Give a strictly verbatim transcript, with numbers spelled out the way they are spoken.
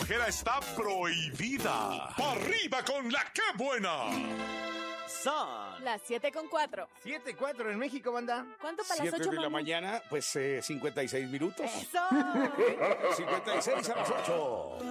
flojera está prohibida. ¡Arriba con la que buena! Son Las siete con cuatro. siete cuatro en México, banda. ¿Cuánto para las siete ocho, de la Manu? mañana, pues eh, cincuenta y seis minutos. ¡Eso! cincuenta y seis a las ocho.